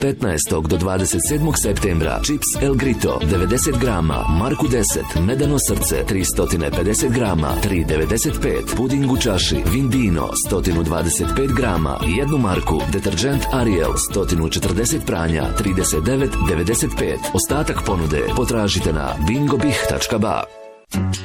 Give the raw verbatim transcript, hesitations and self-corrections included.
petnaestog do dvadeset sedmog septembra čips El Grito devedeset grama, Marku deset, medeno srce tristo pedeset grama, tri devedeset pet, puding u čaši, Vindino sto dvadeset pet grama i jednu marku, deterđent Ariel sto četrdeset pranja, trideset devet devedeset pet. Ostatak ponude potražite na bingobih tačka ba.